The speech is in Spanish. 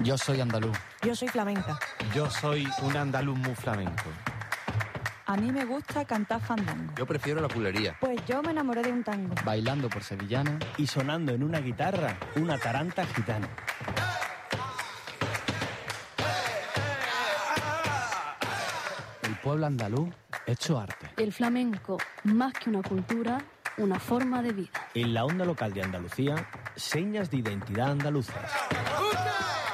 Yo soy andaluz. Yo soy flamenca. Yo soy un andaluz muy flamenco. A mí me gusta cantar fandango. Yo prefiero la culería. Pues yo me enamoré de un tango. Bailando por sevillana. Y sonando en una guitarra, una taranta gitana. El pueblo andaluz hecho arte. El flamenco, más que una cultura, una forma de vida. En la onda local de Andalucía, señas de identidad andaluzas.